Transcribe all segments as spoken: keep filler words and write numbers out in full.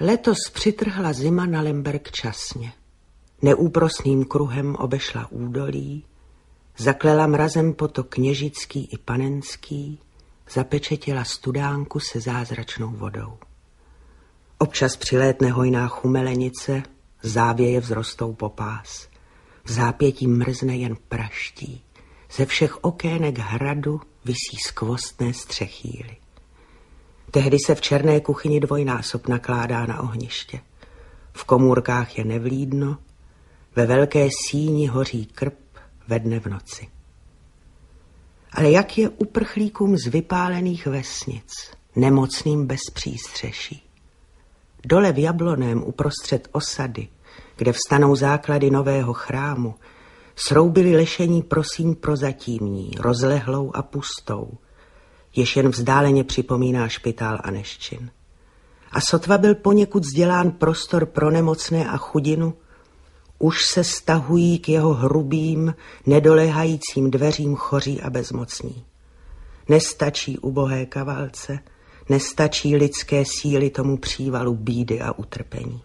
Letos přitrhla zima na Lemberg časně. Neúprosným kruhem obešla údolí, zaklela mrazem potok Kněžický i Panenský, zapečetila studánku se zázračnou vodou. Občas přilétne hojná chumelenice, závěje vzrostou popás. V zápětí mrzne jen praští. Ze všech okének hradu visí skvostné střechýly. Tehdy se v černé kuchyni dvojnásob nakládá na ohniště. V komůrkách je nevlídno, ve velké síni hoří krb ve dne v noci. Ale jak je uprchlíkům z vypálených vesnic, nemocným bez přístřeší? Dole v Jabloném uprostřed osady, kde vstanou základy nového chrámu, sroubili lešení prosím prozatímní, rozlehlou a pustou, jež jen vzdáleně připomíná špitál Aneščin. A sotva byl poněkud vzdělán prostor pro nemocné a chudinu, už se stahují k jeho hrubým, nedoléhajícím dveřím choří a bezmocní. Nestačí ubohé kavalce, nestačí lidské síly tomu přívalu bídy a utrpení.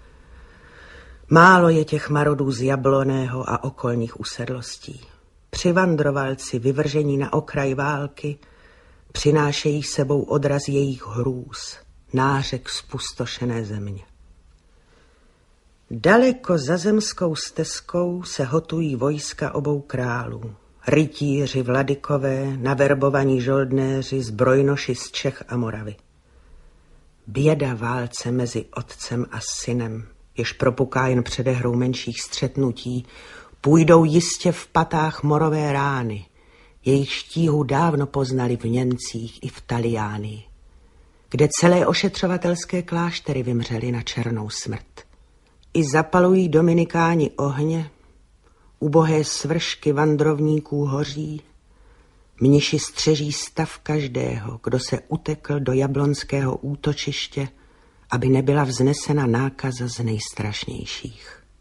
Málo je těch marodů z Jabloného a okolních usedlostí. Přivandrovalci vyvržení na okraj války přinášejí sebou odraz jejich hrůz, nářek zpustošené země. Daleko za zemskou stezkou se hotují vojska obou králů. Rytíři vladykové, naverbovaní žoldnéři, zbrojnoši z Čech a Moravy. Běda válce mezi otcem a synem, jež propuká jen předehrou menších střetnutí, půjdou jistě v patách morové rány, jejich štíhu dávno poznali v Němcích i v Taliánii, kde celé ošetřovatelské kláštery vymřely na černou smrt. I zapalují dominikáni ohně, ubohé svršky vandrovníků hoří, mniši střeží stav každého, kdo se utekl do jablonského útočiště, aby nebyla vznesena nákaza z nejstrašnějších.